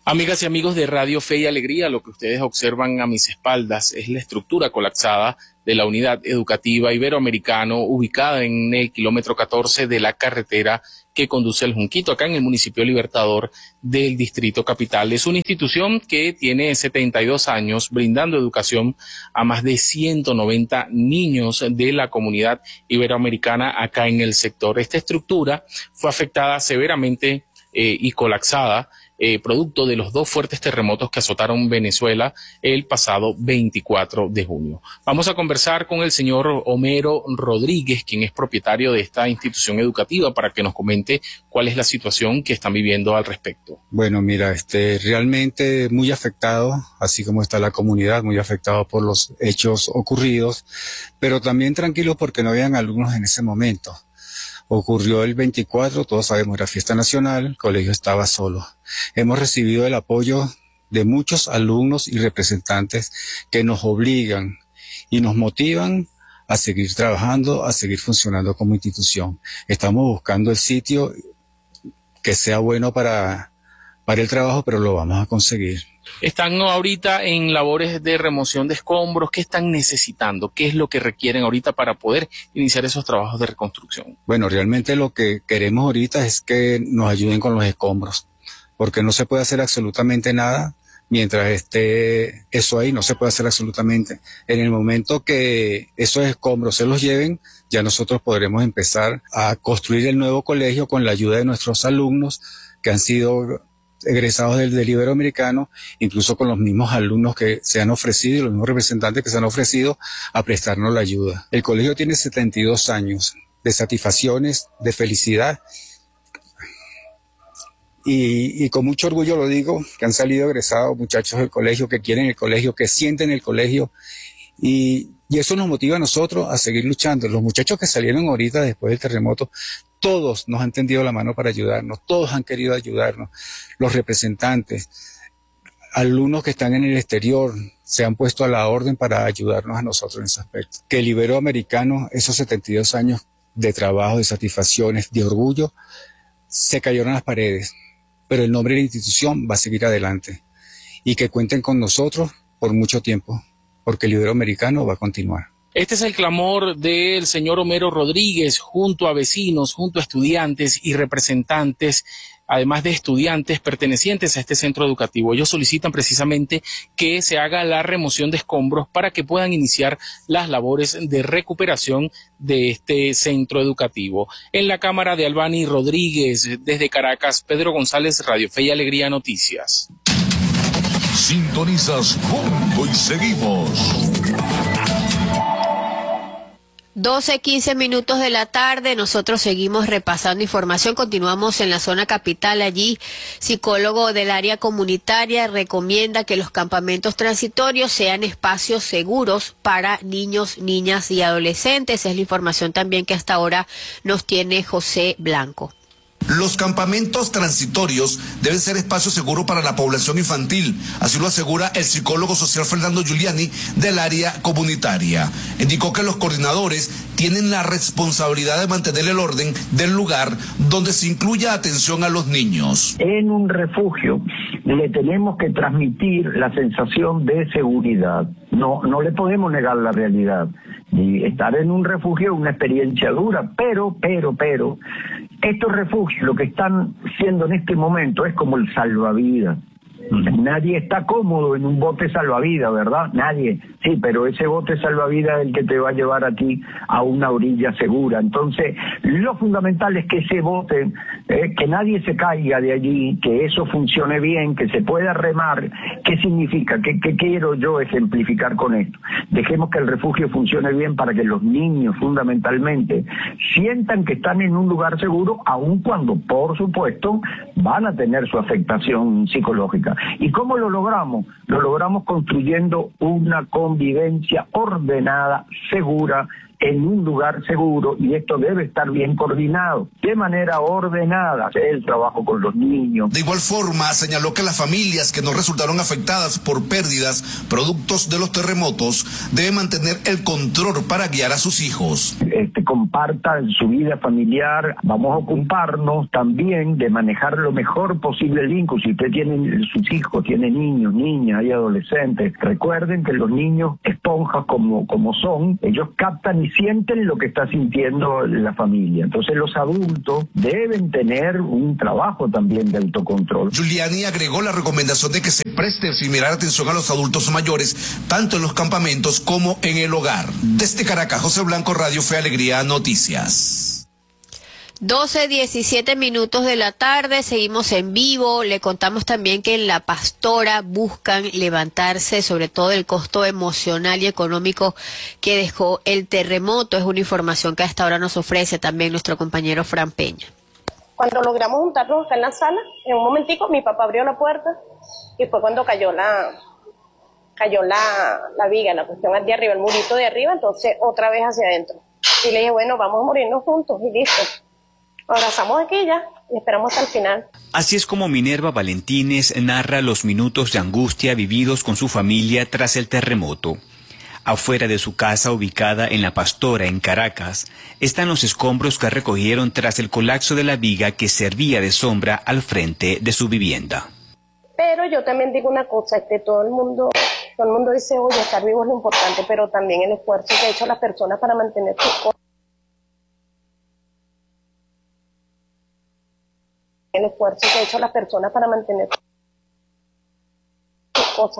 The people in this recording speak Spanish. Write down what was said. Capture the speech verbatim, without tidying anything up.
Amigas y amigos de Radio Fe y Alegría, lo que ustedes observan a mis espaldas es la estructura colapsada de la Unidad Educativa Iberoamericano ubicada en el kilómetro catorce de la carretera que conduce al Junquito, acá en el municipio Libertador del Distrito Capital. Es una institución que tiene setenta y dos años brindando educación a más de ciento noventa niños de la comunidad iberoamericana acá en el sector. Esta estructura fue afectada severamente eh, y colapsada Eh, producto de los dos fuertes terremotos que azotaron Venezuela el pasado veinticuatro de junio. Vamos a conversar con el señor Homero Rodríguez, quien es propietario de esta institución educativa, para que nos comente cuál es la situación que están viviendo al respecto. Bueno, mira, este, realmente muy afectado, así como está la comunidad, muy afectado por los hechos ocurridos, pero también tranquilo porque no habían alumnos en ese momento. Ocurrió el veinticuatro, todos sabemos, era fiesta nacional, el colegio estaba solo. Hemos recibido el apoyo de muchos alumnos y representantes que nos obligan y nos motivan a seguir trabajando, a seguir funcionando como institución. Estamos buscando el sitio que sea bueno para, para el trabajo, pero lo vamos a conseguir. Están ahorita en labores de remoción de escombros. ¿Qué están necesitando? ¿Qué es lo que requieren ahorita para poder iniciar esos trabajos de reconstrucción? Bueno, realmente lo que queremos ahorita es que nos ayuden con los escombros, porque no se puede hacer absolutamente nada mientras esté eso ahí, no se puede hacer absolutamente. En el momento que esos escombros se los lleven, ya nosotros podremos empezar a construir el nuevo colegio con la ayuda de nuestros alumnos que han sido egresados del, del Iberoamericano, incluso con los mismos alumnos que se han ofrecido y los mismos representantes que se han ofrecido a prestarnos la ayuda. El colegio tiene setenta y dos años de satisfacciones, de felicidad, y, y con mucho orgullo lo digo, que han salido egresados muchachos del colegio, que quieren el colegio, que sienten el colegio, y, y eso nos motiva a nosotros a seguir luchando. Los muchachos que salieron ahorita después del terremoto, todos nos han tendido la mano para ayudarnos, todos han querido ayudarnos. Los representantes, alumnos que están en el exterior, se han puesto a la orden para ayudarnos a nosotros en ese aspecto. Que el Iberoamericano, esos setenta y dos años de trabajo, de satisfacciones, de orgullo, se cayeron las paredes, pero el nombre de la institución va a seguir adelante. Y que cuenten con nosotros por mucho tiempo, porque el Iberoamericano va a continuar. Este es el clamor del señor Homero Rodríguez junto a vecinos, junto a estudiantes y representantes, además de estudiantes pertenecientes a este centro educativo. Ellos solicitan precisamente que se haga la remoción de escombros para que puedan iniciar las labores de recuperación de este centro educativo. En la cámara de Albani Rodríguez, desde Caracas, Pedro González, Radio Fe y Alegría Noticias. Sintonizas Punto y seguimos. doce, quince minutos de la tarde, nosotros seguimos repasando información, continuamos en la zona capital. Allí, psicólogo del área comunitaria recomienda que los campamentos transitorios sean espacios seguros para niños, niñas y adolescentes. Es la información también que hasta ahora nos tiene José Blanco. Los campamentos transitorios deben ser espacios seguros para la población infantil, así lo asegura el psicólogo social Fernando Giuliani del área comunitaria. Indicó que los coordinadores tienen la responsabilidad de mantener el orden del lugar donde se incluya atención a los niños. En un refugio le tenemos que transmitir la sensación de seguridad, no, no le podemos negar la realidad. Y estar en un refugio es una experiencia dura, pero, pero, pero, estos refugios lo que están siendo en este momento es como el salvavidas. Nadie está cómodo en un bote salvavidas, ¿verdad? Nadie. Sí, pero ese bote salvavidas es el que te va a llevar a ti a una orilla segura. Entonces, lo fundamental es que ese bote, eh, que nadie se caiga de allí, que eso funcione bien, que se pueda remar. ¿Qué significa? ¿Qué, qué quiero yo ejemplificar con esto? Dejemos que el refugio funcione bien para que los niños, fundamentalmente, sientan que están en un lugar seguro, aun cuando, por supuesto, van a tener su afectación psicológica. ¿Y cómo lo logramos? Lo logramos construyendo una convivencia ordenada, segura, en un lugar seguro, y esto debe estar bien coordinado, de manera ordenada, el trabajo con los niños. De igual forma, señaló que las familias que no resultaron afectadas por pérdidas productos de los terremotos deben mantener el control para guiar a sus hijos. Este, compartan su vida familiar, vamos a ocuparnos también de manejar lo mejor posible el vínculo. Si usted tiene sus hijos, tiene niños, niñas y adolescentes, recuerden que los niños, esponjas como, como son, ellos captan y sienten lo que está sintiendo la familia. Entonces los adultos deben tener un trabajo también de autocontrol. Giuliani agregó la recomendación de que se preste similar atención a los adultos mayores, tanto en los campamentos como en el hogar. Desde Caracas, José Blanco, Radio Fe Alegría Noticias. doce, diecisiete minutos de la tarde, seguimos en vivo. Le contamos también que en La Pastora buscan levantarse sobre todo el costo emocional y económico que dejó el terremoto. Es una información que hasta ahora nos ofrece también nuestro compañero Fran Peña. Cuando logramos juntarnos acá en la sala, en un momentico mi papá abrió la puerta y fue cuando cayó la cayó la, la viga, la cuestión de arriba, el murito de arriba, entonces otra vez hacia adentro. Y le dije, bueno, vamos a morirnos juntos y listo. Abrazamos aquí ya y esperamos hasta el final. Así es como Minerva Valentines narra los minutos de angustia vividos con su familia tras el terremoto. Afuera de su casa ubicada en La Pastora, en Caracas, están los escombros que recogieron tras el colapso de la viga que servía de sombra al frente de su vivienda. Pero yo también digo una cosa, este, todo el mundo, todo el mundo dice, oye, estar vivo es lo importante, pero también el esfuerzo que ha hecho las personas para mantener sus cosas. El esfuerzo que ha hecho las personas para mantener